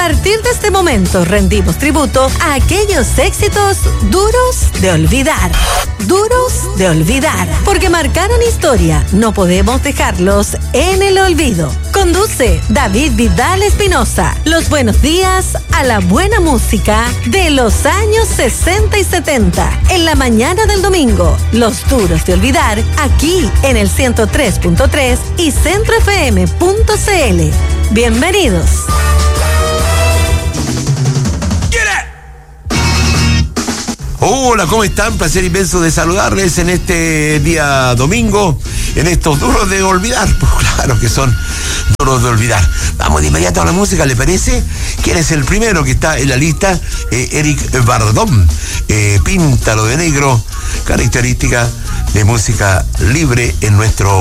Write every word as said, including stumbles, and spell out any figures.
partir de este momento rendimos tributo a aquellos éxitos duros de olvidar. Duros de olvidar. Porque marcaron historia. No podemos dejarlos en el olvido. Conduce David Vidal Espinosa. Los buenos días a la buena música de los años sesenta y setenta. En la mañana del domingo. Los duros de olvidar aquí en el ciento tres punto tres y centro f m punto c l. Bienvenidos. Hola, ¿cómo están? Placer inmenso de saludarles en este día domingo, en estos duros de olvidar. Pues claro que son duros de olvidar. Vamos de inmediato a la música, ¿le parece? ¿Quién es el primero que está en la lista? Eh, Eric Bardón, eh, Píntalo de negro, característica de música libre en nuestro